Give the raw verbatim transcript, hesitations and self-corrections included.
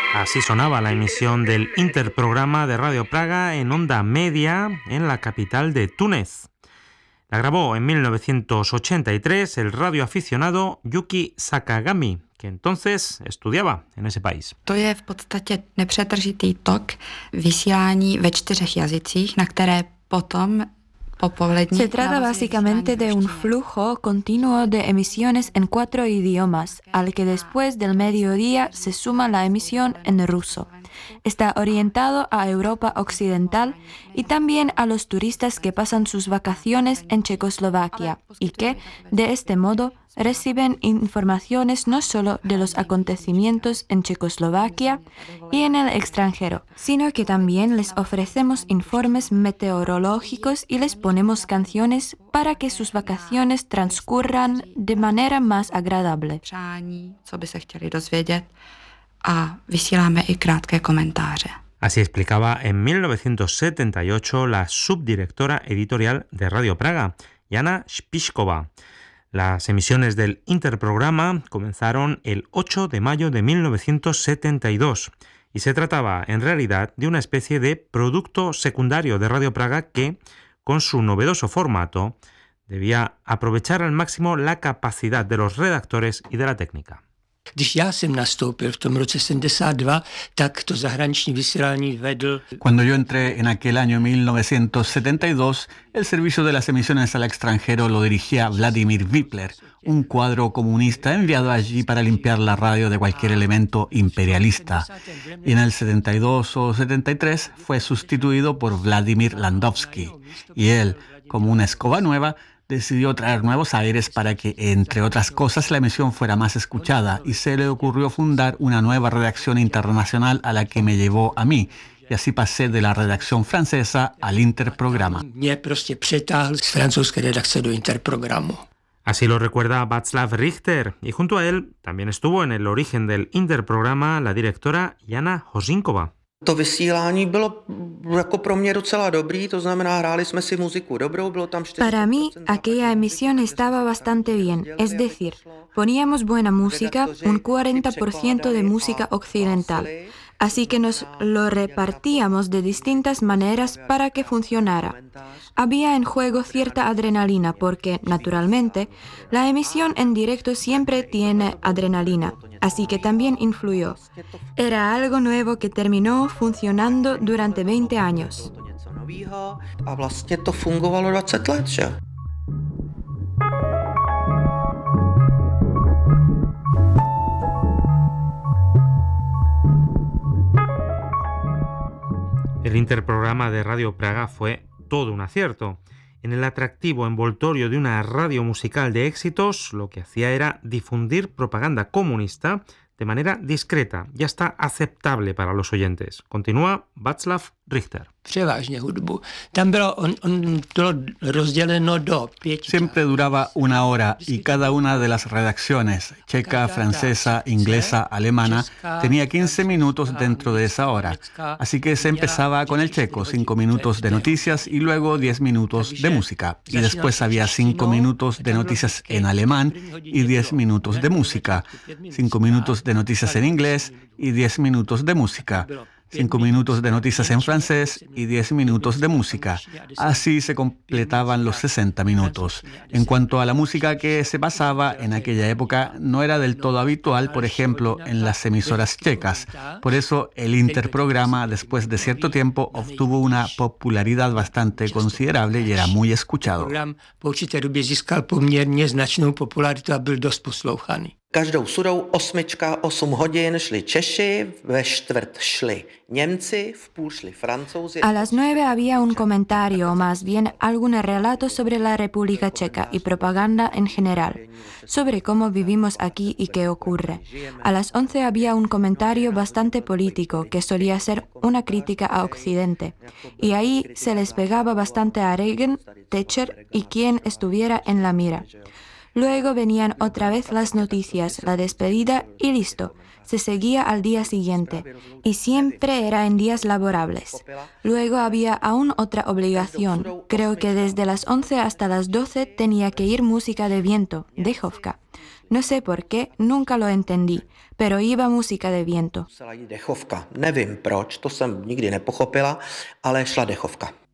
Así sonaba la emisión del interprograma de Radio Praga en onda media en la capital de Túnez. La grabó en mil novecientos ochenta y tres el radioaficionado Yuki Sakagami, que entonces estudiaba en ese país. To je v podstatě nepřetržitý tok vysílání ve čtyřech jazycích, na které potom Se trata básicamente de un flujo continuo de emisiones en cuatro idiomas, al que después del mediodía se suma la emisión en ruso. Está orientado a Europa Occidental y también a los turistas que pasan sus vacaciones en Checoslovaquia y que, de este modo, reciben informaciones no solo de los acontecimientos en Checoslovaquia y en el extranjero, sino que también les ofrecemos informes meteorológicos y les ponemos canciones para que sus vacaciones transcurran de manera más agradable. Co by se chtěli dozvědět, a vysíláme i krátké komentáře. Así explicaba en mil novecientos setenta y ocho la subdirectora editorial de Radio Praga, Jana Spišková. Las emisiones del interprograma comenzaron el ocho de mayo de mil novecientos setenta y dos y se trataba en realidad de una especie de producto secundario de Radio Praga que, con su novedoso formato, debía aprovechar al máximo la capacidad de los redactores y de la técnica. Když já jsem nastoupil v tom roce sedmdesát dva, tak to zahraniční vysílání vedl. Cuando yo entré en aquel año mil novecientos setenta y dos, el servicio de las emisiones al extranjero lo dirigía Vladimir Wipler, un cuadro comunista enviado allí para limpiar la radio de cualquier elemento imperialista. Y en el setenta y dos o setenta y tres fue sustituido por Vladimir Landowski. Y él, como una escoba nueva, decidió traer nuevos aires para que, entre otras cosas, la emisión fuera más escuchada y se le ocurrió fundar una nueva redacción internacional a la que me llevó a mí. Y así pasé de la redacción francesa al interprograma. Mě prostě přetáhl z francouzské redakce do interprogramu. Así lo recuerda Václav Richter, y junto a él también estuvo en el origen del interprograma la directora Jana Hořínková. To vysílání bylo jako pro mě docela dobrý, to znamená, hráli jsme si muziku dobrou, bylo tam čtyři. Para mí, aquella emisión estaba bastante bien, es decir, poníamos buena música, un cuarenta por ciento de música occidental. Así que nos lo repartíamos de distintas maneras para que funcionara. Había en juego cierta adrenalina porque, naturalmente, la emisión en directo siempre tiene adrenalina, así que también influyó. Era algo nuevo que terminó funcionando durante veinte años. A vlastně to fungovalo dvacet let, že? El interprograma de Radio Praga fue todo un acierto. En el atractivo envoltorio de una radio musical de éxitos, lo que hacía era difundir propaganda comunista de manera discreta y hasta aceptable para los oyentes. Continúa Václav Richter. Převážně hudbu. Tam bylo, on, on bylo rozděleno do pěti. Siempre duraba una hora y cada una de las redacciones, checa, francesa, inglesa, alemana, tenía quince minutos dentro de esa hora. Así que se empezaba con el checo, cinco minutos de noticias y luego diez minutos de música. Y después había cinco minutos de noticias en alemán y diez minutos de música. cinco minutos de noticias en inglés y diez minutos de música. Cinco minutos de noticias en francés y diez minutos de música. Así se completaban los sesenta minutos. En cuanto a la música que se pasaba en aquella época, no era del todo habitual, por ejemplo, en las emisoras checas. Por eso el interprograma, después de cierto tiempo, obtuvo una popularidad bastante considerable y era muy escuchado. Po určité době získal poměrně značnou popularitu a byl dost poslouchaný. Každou sudou osmička, osm hodin šli Češi, ve čtvrt šli Němci, v půl šli Francouzi. A las nueve había un comentario, o más bien algún relato sobre la República Checa y propaganda en general, sobre cómo vivimos aquí y qué ocurre. A las once había un comentario bastante político que solía ser una crítica a Occidente, y ahí se les pegaba bastante a Reagan, Thatcher y quien estuviera en la mira. Luego venían otra vez las noticias, la despedida y listo. Se seguía al día siguiente y siempre era en días laborables. Luego había aún otra obligación. Creo que desde las once hasta las doce tenía que ir música de viento, de Jovka. No sé por qué, nunca lo entendí, pero iba música de viento. Musela jít dechovka. Nevím proč, to jsem nikdy nepochopila, ale šla dechovka.